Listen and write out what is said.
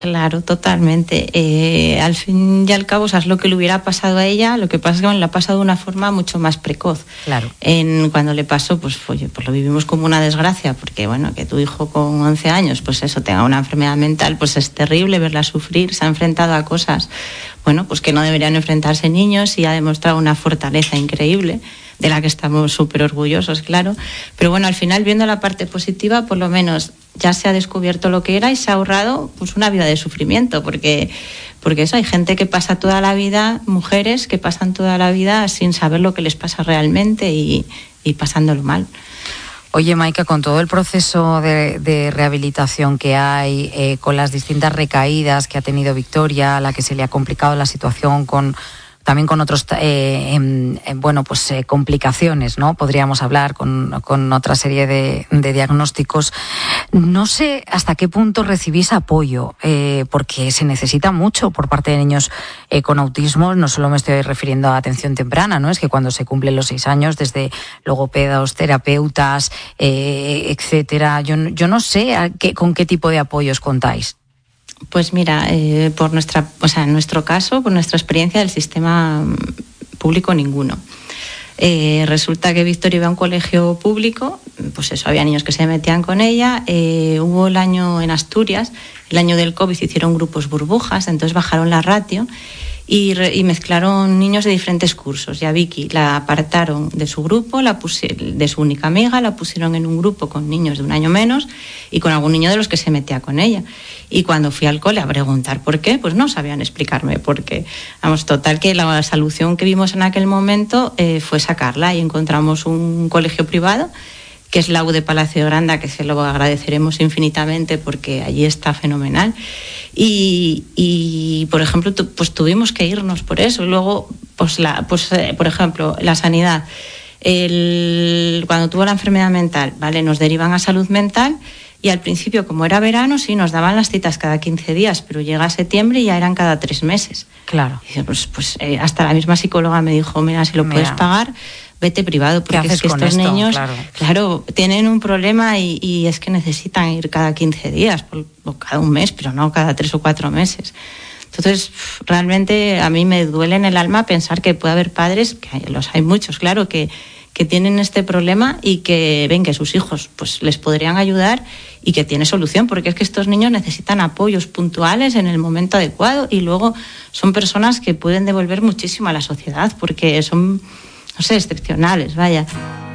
Claro, totalmente. Al fin y al cabo, es lo que le hubiera pasado a ella. Lo que pasa es que le ha pasado de una forma mucho más precoz. Claro. Cuando le pasó, pues lo vivimos como una desgracia, porque bueno, que tu hijo con 11 años, pues eso, tenga una enfermedad mental, pues es terrible verla sufrir. Se ha enfrentado a cosas, bueno, pues que no deberían enfrentarse niños, y ha demostrado una fortaleza increíble, de la que estamos súper orgullosos, claro. Pero bueno, al final, viendo la parte positiva, por lo menos ya se ha descubierto lo que era y se ha ahorrado pues una vida de sufrimiento, porque eso, hay gente que pasa toda la vida, mujeres que pasan toda la vida sin saber lo que les pasa realmente y pasándolo mal. Oye, Maika, con todo el proceso de rehabilitación que hay, con las distintas recaídas que ha tenido Victoria, a la que se le ha complicado la situación también con otros, complicaciones, ¿no? Podríamos hablar con otra serie de diagnósticos. No sé hasta qué punto recibís apoyo, porque se necesita mucho por parte de niños con autismo. No solo me estoy refiriendo a atención temprana, ¿no? Es que cuando se cumplen los 6 años, desde logopedas, terapeutas, etcétera. Yo no sé con qué tipo de apoyos contáis. Pues mira, en nuestro caso, por nuestra experiencia del sistema público, ninguno. Resulta que Victoria iba a un colegio público, pues eso, había niños que se metían con ella. Hubo el año en Asturias, el año del COVID, hicieron grupos burbujas, entonces bajaron la ratio y mezclaron niños de diferentes cursos. Y a Vicky la apartaron de su grupo, de su única amiga, la pusieron en un grupo con niños de un año menos y con algún niño de los que se metía con ella. Y cuando fui al cole a preguntar por qué, pues no sabían explicarme por qué. Vamos, total, que la solución que vimos en aquel momento fue sacarla, y encontramos un colegio privado, que es la U de Palacio de Granda, que se lo agradeceremos infinitamente porque allí está fenomenal. Y por ejemplo, pues tuvimos que irnos por eso. Luego, por ejemplo, la sanidad. Cuando tuvo la enfermedad mental, ¿vale? Nos derivan a salud mental, y al principio, como era verano, sí, nos daban las citas cada 15 días, pero llega septiembre y ya eran cada 3 meses. Claro. Y hasta la misma psicóloga me dijo, mira, si lo puedes pagar, vete privado, porque es que estos niños, claro, tienen un problema y es que necesitan ir cada 15 días, o cada un mes, pero no cada 3 o 4 meses. Entonces, realmente a mí me duele en el alma pensar que puede haber padres, que los hay muchos, claro, que tienen este problema y que ven que sus hijos pues les podrían ayudar y que tiene solución, porque es que estos niños necesitan apoyos puntuales en el momento adecuado, y luego son personas que pueden devolver muchísimo a la sociedad porque son, no sé, excepcionales, vaya.